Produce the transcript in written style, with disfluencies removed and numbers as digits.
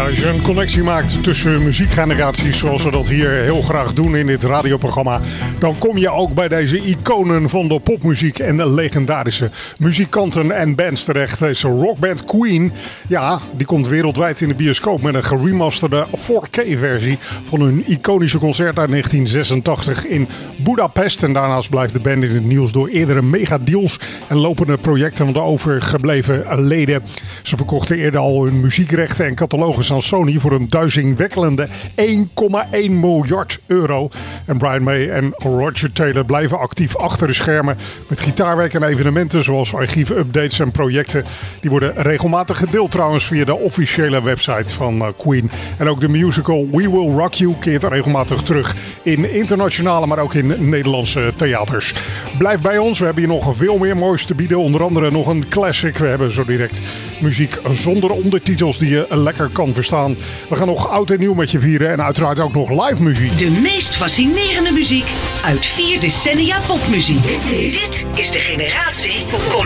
Als je een connectie maakt tussen muziekgeneraties, zoals we dat hier heel graag doen in dit radioprogramma, dan kom je ook bij deze iconen van de popmuziek en de legendarische muzikanten en bands terecht. Deze rockband Queen, ja, die komt wereldwijd in de bioscoop met een geremasterde 4K-versie van hun iconische concert uit 1986 in Budapest. En daarnaast blijft de band in het nieuws door eerdere megadeals en lopende projecten van de overgebleven leden. Ze verkochten eerder al hun muziekrechten en catalogus aan Sony voor een duizendwekkende 1,1 miljard euro. En Brian May en Roger Taylor blijven actief achter de schermen met gitaarwerk en evenementen zoals archief-updates en projecten. Die worden regelmatig gedeeld trouwens via de officiële website van Queen. En ook de musical We Will Rock You keert regelmatig terug in internationale, maar ook in Nederlandse theaters. Blijf bij ons, we hebben hier nog veel meer moois te bieden. Onder andere nog een classic. We hebben zo direct muziek zonder ondertitels die je lekker kan verstaan. We gaan nog oud en nieuw met je vieren en uiteraard ook nog live muziek. De meest fascinerende muziek uit 4 decennia popmuziek. Dit is de generatie